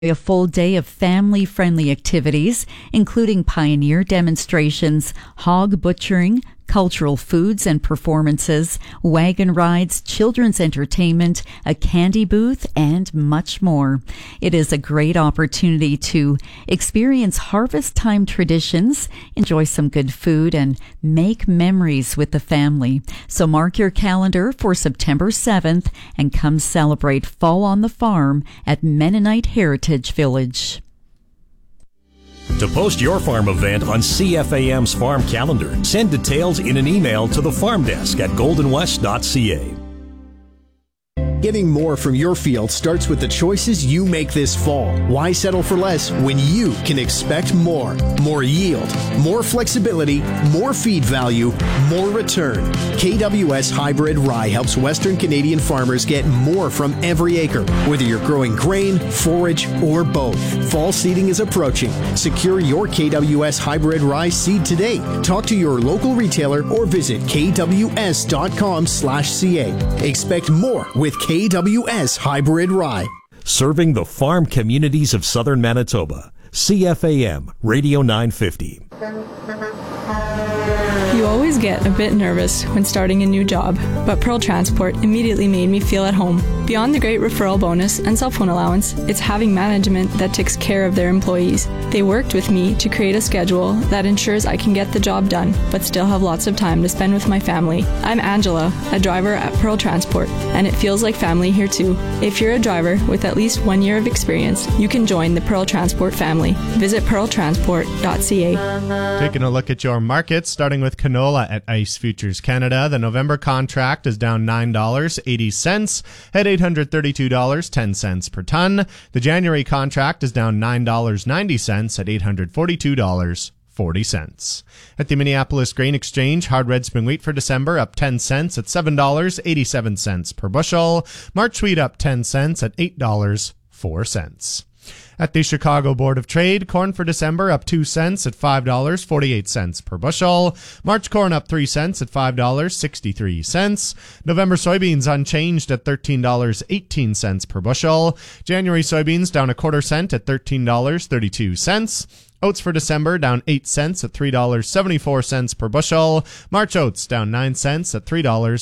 A full day of family-friendly activities, including pioneer demonstrations, hog butchering, cultural foods and performances, wagon rides, children's entertainment, a candy booth, and much more. It is a great opportunity to experience harvest time traditions, enjoy some good food, and make memories with the family. So mark your calendar for September 7th and come celebrate Fall on the Farm at Mennonite Heritage Village. To post your farm event on CFAM's farm calendar, send details in an email to the farm desk at goldenwest.ca. Getting more from your field starts with the choices you make this fall. Why settle for less when you can expect more? More yield, more flexibility, more feed value, more return. KWS Hybrid Rye helps Western Canadian farmers get more from every acre, whether you're growing grain, forage, or both. Fall seeding is approaching. Secure your KWS Hybrid Rye seed today. Talk to your local retailer or visit kws.com/ca. Expect more with KWS Hybrid Rye. Serving the farm communities of southern Manitoba. CFAM Radio 950. You always get a bit nervous when starting a new job, but Pearl Transport immediately made me feel at home. Beyond the great referral bonus and cell phone allowance, it's having management that takes care of their employees. They worked with me to create a schedule that ensures I can get the job done, but still have lots of time to spend with my family. I'm Angela, a driver at Pearl Transport, and it feels like family here too. If you're a driver with at least 1 year of experience, you can join the Pearl Transport family. Visit pearltransport.ca. Taking a look at your markets, starting with canola at Ice Futures Canada. The November contract is down $9.80 at $832.10 per ton. The January contract is down $9.90 at $842.40. At the Minneapolis Grain Exchange, hard red spring wheat for December up 10 cents at $7.87 per bushel. March wheat up 10 cents at $8.04. At the Chicago Board of Trade, corn for December up 2 cents at $5.48 per bushel. March corn up 3 cents at $5.63. November soybeans unchanged at $13.18 per bushel. January soybeans down a quarter cent at $13.32. Oats for December down 8 cents at $3.74 per bushel. March oats down 9 cents at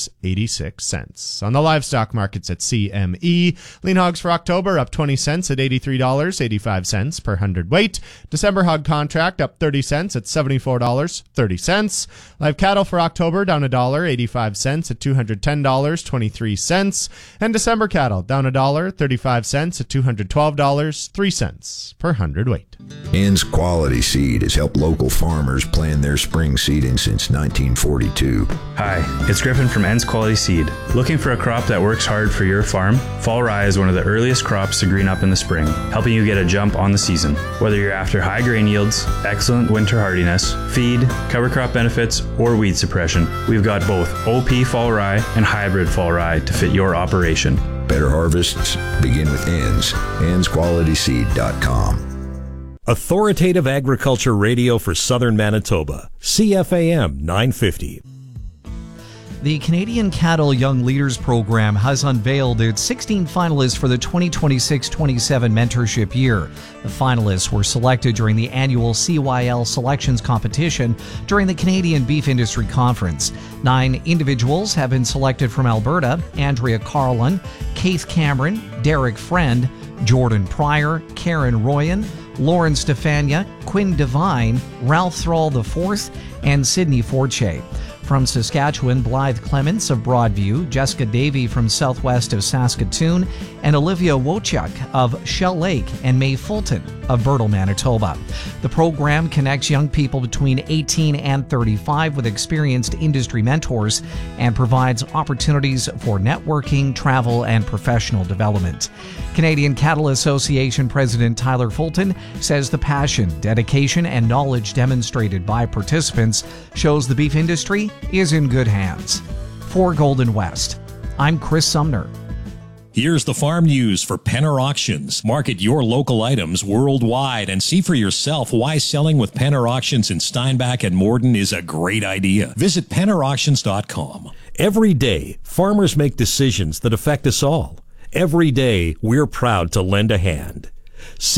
$3.86. On the livestock markets at CME, lean hogs for October up 20 cents at $83.85 per hundredweight. December hog contract up 30 cents at $74.30. Live cattle for October down $1.85 at $210.23. And December cattle down $1.35 at $212.03 per hundredweight. Ann's Quality Seed has helped local farmers plan their spring seeding since 1942. Hi, it's Griffin from Ann's Quality Seed. Looking for a crop that works hard for your farm? Fall rye is one of the earliest crops to green up in the spring, helping you get a jump on the season. Whether you're after high grain yields, excellent winter hardiness, feed, cover crop benefits, or weed suppression, we've got both OP fall rye and hybrid fall rye to fit your operation. Better harvests begin with Ann's. Ann'sQualitySeed.com. Authoritative Agriculture Radio for Southern Manitoba. CFAM 950. The Canadian Cattle Young Leaders Program has unveiled its 16 finalists for the 2026-27 mentorship year. The finalists were selected during the annual CYL selections competition during the Canadian Beef Industry Conference. 9 individuals have been selected from Alberta: Andrea Carlin, Keith Cameron, Derek Friend, Jordan Pryor, Karen Royan, Lauren Stefania, Quinn Devine, Ralph Thrall IV, and Sidney Forche. From Saskatchewan, Blythe Clements of Broadview, Jessica Davey from southwest of Saskatoon, and Olivia Wojciak of Shell Lake, and Mae Fulton of Birtle, Manitoba. The program connects young people between 18 and 35 with experienced industry mentors and provides opportunities for networking, travel, and professional development. Canadian Cattle Association President Tyler Fulton says the passion, dedication, and knowledge demonstrated by participants shows the beef industry is in good hands. For Golden West, I'm Chris Sumner. Here's the farm news for Penner Auctions. Market your local items worldwide and see for yourself why selling with Penner Auctions in Steinbach and Morden is a great idea. Visit PennerAuctions.com. Every day, farmers make decisions that affect us all. Every day, we're proud to lend a hand.